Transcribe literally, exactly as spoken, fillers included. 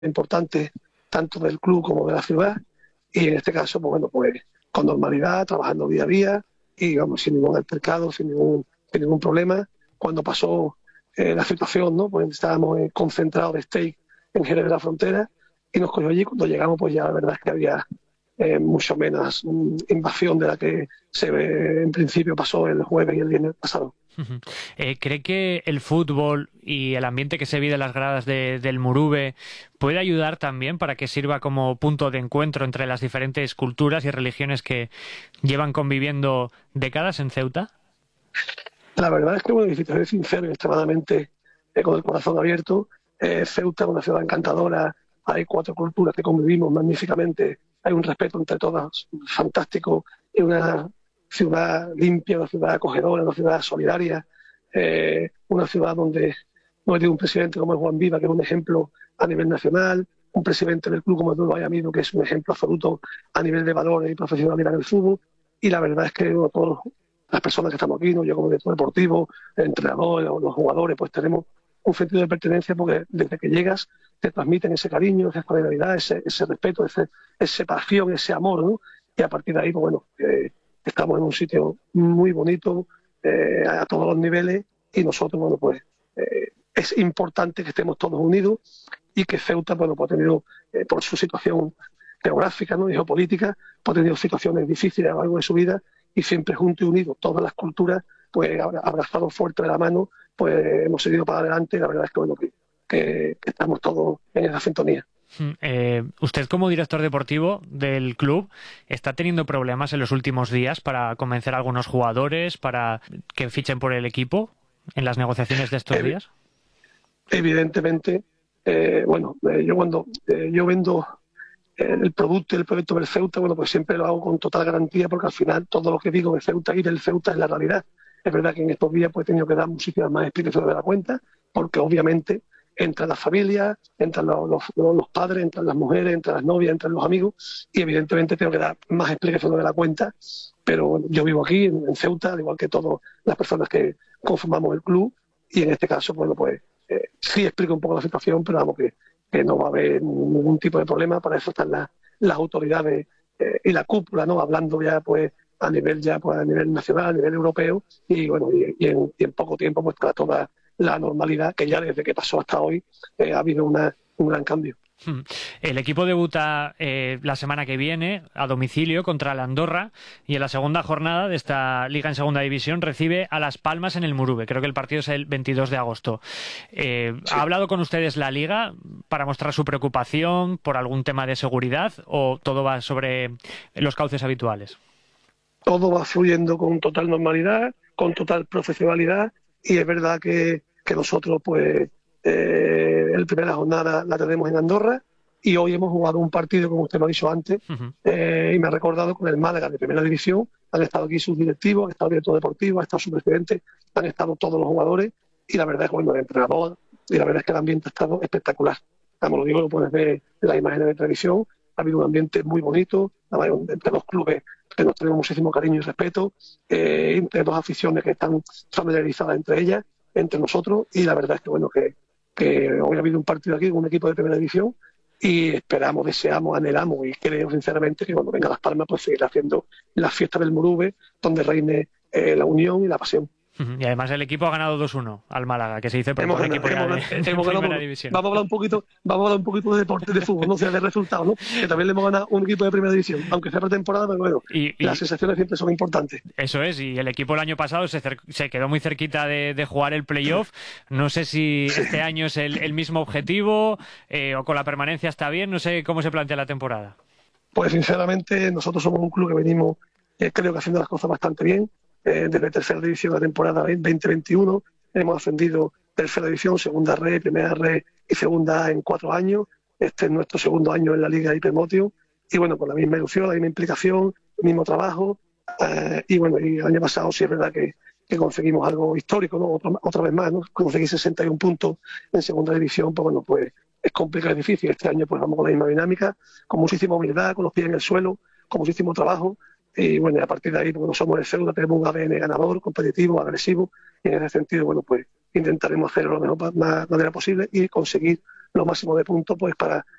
importantes tanto del club como de la ciudad, y en este caso, pues bueno, pues con normalidad, trabajando día a día y vamos, sin ningún altercado, sin ningún, sin ningún problema. Cuando pasó eh, la situación, ¿no? Pues estábamos eh, concentrados de stake en Jerez de la Frontera y nos cogió allí. Cuando llegamos, pues ya la verdad es que había eh, mucho menos um, invasión de la que se ve, en principio pasó el jueves y el viernes pasado. Uh-huh. Eh, ¿Cree que el fútbol y el ambiente que se vive en las gradas de, del Muruve puede ayudar también para que sirva como punto de encuentro entre las diferentes culturas y religiones que llevan conviviendo décadas en Ceuta? La verdad es que, bueno, si te soy sincero y extremadamente eh, con el corazón abierto, eh, Ceuta es una ciudad encantadora, hay cuatro culturas que convivimos magníficamente, hay un respeto entre todas fantástico, es una ciudad limpia, una ciudad acogedora, una ciudad solidaria, eh, una ciudad donde no tiene un presidente como es Juan Viva, que es un ejemplo a nivel nacional, un presidente del club como es Nuno Bayamino, que es un ejemplo absoluto a nivel de valores y profesionalidad en el fútbol, y la verdad es que bueno, todos las personas que estamos aquí, ¿no? Yo como director deportivo, el entrenador, los jugadores, pues tenemos un sentido de pertenencia porque desde que llegas te transmiten ese cariño, esa solidaridad, ese, ese respeto, ese, ese pasión, ese amor, ¿no? Y a partir de ahí, pues bueno, eh, estamos en un sitio muy bonito, eh, a todos los niveles, y nosotros, bueno, pues eh, es importante que estemos todos unidos y que Ceuta, bueno, pues ha tenido, eh, por su situación geográfica, ¿no? Y geopolítica, pues ha tenido situaciones difíciles a lo largo de su vida, y siempre juntos y unidos, todas las culturas, pues abrazados fuerte de la mano, pues hemos seguido para adelante, y la verdad es que, bueno, que, que, que estamos todos en esa sintonía. Eh, usted como director deportivo del club está teniendo problemas en los últimos días para convencer a algunos jugadores para que fichen por el equipo en las negociaciones de estos Ev días. Evidentemente, eh, bueno, eh, yo cuando eh, yo vendo el producto y el proyecto del Ceuta, bueno, pues siempre lo hago con total garantía porque al final todo lo que digo de Ceuta y del Ceuta es la realidad. Es verdad que en estos días pues he tenido que dar muchísimas más explicaciones de la cuenta porque obviamente entran las familias, entran los, los, los padres, entran las mujeres, entran las novias, entran los amigos y evidentemente tengo que dar más explicaciones de la cuenta, pero bueno, yo vivo aquí en, en Ceuta, al igual que todas las personas que conformamos el club y en este caso, bueno, pues eh, sí explico un poco la situación, pero vamos que que no va a haber ningún tipo de problema, para eso están las, las autoridades eh, y la cúpula, ¿no? Hablando ya pues a nivel ya pues a nivel nacional, a nivel europeo, y bueno, y, y, en, y en poco tiempo pues para toda la normalidad, que ya desde que pasó hasta hoy eh, ha habido una, un gran cambio. El equipo debuta eh, la semana que viene a domicilio contra la Andorra y en la segunda jornada de esta liga en segunda división recibe a Las Palmas en el Muruve. Creo que el partido es el veintidós de agosto. Eh, sí. ¿Ha hablado con ustedes la liga para mostrar su preocupación por algún tema de seguridad o todo va sobre los cauces habituales? Todo va fluyendo con total normalidad, con total profesionalidad y es verdad que, que nosotros pues Eh, la primera jornada la tenemos en Andorra y hoy hemos jugado un partido, como usted lo ha dicho antes, uh-huh. eh, y me ha recordado con el Málaga de primera división. Han estado aquí sus directivos, ha estado el director deportivo, ha estado su presidente, han estado todos los jugadores y la verdad es que bueno, el entrenador, y la verdad es que el ambiente ha estado espectacular. Como lo digo, lo puedes ver en las imágenes de televisión, ha habido un ambiente muy bonito, entre dos clubes que nos tenemos muchísimo cariño y respeto, eh, entre dos aficiones que están familiarizadas entre ellas, entre nosotros, y la verdad es que bueno, que que hoy ha habido un partido aquí con un equipo de primera división y esperamos, deseamos, anhelamos y creo sinceramente que cuando venga Las Palmas pues seguirá haciendo la fiesta del Muruve donde reine eh, la unión y la pasión. Y además el equipo ha ganado dos uno al Málaga, que se dice pronto un equipo hemos, ya de, hemos, de hemos primera ganado, división. Vamos a hablar un poquito, vamos a hablar un poquito de deporte, de fútbol, no sea de resultados, ¿no? Que también le hemos ganado un equipo de primera división, aunque sea pretemporada, pero bueno, y, y, las sensaciones siempre son importantes. Eso es, y el equipo el año pasado se, se quedó muy cerquita de, de jugar el playoff. No sé si sí. este año es el, el mismo objetivo eh, o con la permanencia está bien, no sé cómo se plantea la temporada. Pues sinceramente nosotros somos un club que venimos, eh, creo que haciendo las cosas bastante bien. Eh, desde tercera división de la temporada veinte veintiuno hemos ascendido tercera división, segunda red, primera red y segunda A en cuatro años. Este es nuestro segundo año en la Liga Hipermotio y bueno, con la misma ilusión, la misma implicación, el mismo trabajo eh, y bueno, y el año pasado sí es verdad que, que conseguimos algo histórico, ¿no? Otra, otra vez más, ¿no? Conseguir sesenta y un puntos en segunda división, pues bueno, pues es complicado, es difícil. Este año pues vamos con la misma dinámica, con muchísima humildad, con los pies en el suelo, con muchísimo trabajo. Y bueno, y a partir de ahí, porque no somos el Ceuta, tenemos un A D N ganador, competitivo, agresivo, y en ese sentido, bueno, pues intentaremos hacerlo de la mejor manera posible y conseguir lo máximo de puntos pues para